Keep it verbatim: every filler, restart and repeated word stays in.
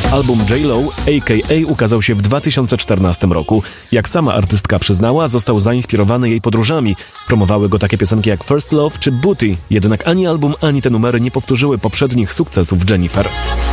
Album J-Lo, a k a ukazał się w dwa tysiące czternastym roku. Jak sama artystka przyznała, został zainspirowany jej podróżami. Promowały go takie piosenki jak First Love czy Booty. Jednak ani album, ani te numery nie powtórzyły poprzednich sukcesów Jennifer.